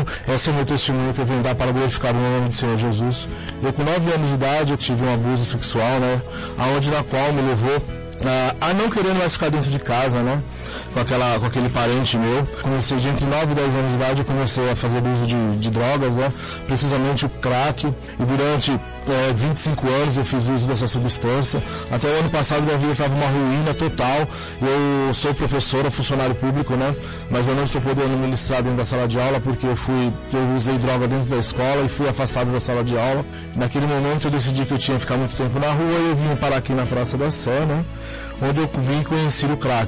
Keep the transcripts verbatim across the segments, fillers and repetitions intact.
Então, esse é o meu testemunho que eu venho dar para glorificar o nome do Senhor Jesus. Eu, com nove anos de idade, eu tive um abuso sexual, né? Aonde na qual me levou a não querer mais ficar dentro de casa, né? Com, aquela, com aquele parente meu. Comecei de entre nove e dez anos de idade, eu comecei a fazer uso de, de drogas, né? Precisamente o crack. E durante é, vinte e cinco anos eu fiz uso dessa substância. Até o ano passado minha vida estava uma ruína total. Eu sou professor, funcionário público, né? Mas eu não estou podendo ministrar dentro da sala de aula porque eu fui, eu usei droga dentro da escola e fui afastado da sala de aula. Naquele momento eu decidi que eu tinha que ficar muito tempo na rua e eu vim parar aqui na Praça da Sé, né? Onde eu vim conhecer o crack.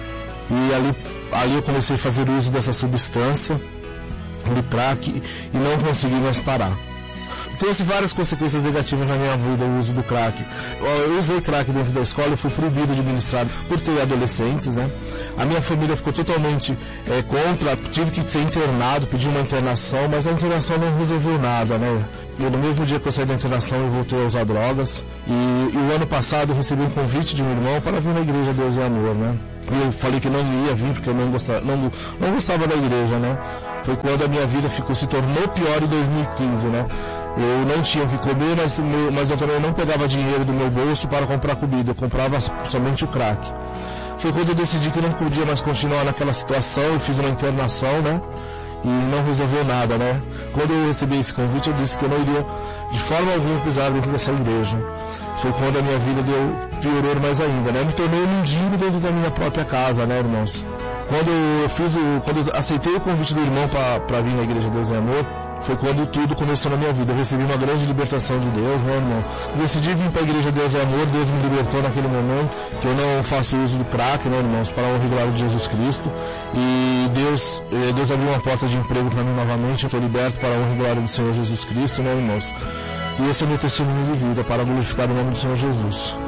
E ali, ali eu comecei a fazer uso dessa substância, do crack, e não consegui mais parar. Trouxe várias consequências negativas na minha vida o uso do crack. Eu usei crack dentro da escola e fui proibido de ministrar por ter adolescentes, né? A minha família ficou totalmente é, contra, tive que ser internado, pedi uma internação, mas a internação não resolveu nada, né? E no mesmo dia que eu saí da internação eu voltei a usar drogas. E, e o ano passado eu recebi um convite de um irmão para vir na igreja Deus e Amor, né? E eu falei que não ia vir porque eu não gostava, não, não gostava da igreja, né? Foi quando a minha vida ficou, se tornou pior em dois mil e quinze, né? Eu não tinha o que comer, mas, mas eu também não pegava dinheiro do meu bolso para comprar comida, eu comprava somente o crack. Foi quando eu decidi que eu não podia mais continuar naquela situação, eu fiz uma internação, né? E não resolveu nada, né? Quando eu recebi esse convite, eu disse que eu não iria de forma alguma pisar dentro dessa igreja. Foi quando a minha vida deu, piorou mais ainda, né? Eu me tornei um mendigo dentro da minha própria casa, né, irmãos? Quando eu fiz o, quando eu aceitei o convite do irmão para vir na igreja Deus e Amor, foi quando tudo começou na minha vida. Eu recebi uma grande libertação de Deus, né, irmão? Eu decidi vir para a igreja Deus e Amor, Deus me libertou naquele momento, que eu não faço uso do crack, né, irmãos, para a honra e glória de Jesus Cristo. E Deus, Deus abriu uma porta de emprego para mim novamente, eu estou liberto para a honra e glória do Senhor Jesus Cristo, né, irmãos? E esse é meu testemunho de vida, para glorificar o nome do Senhor Jesus.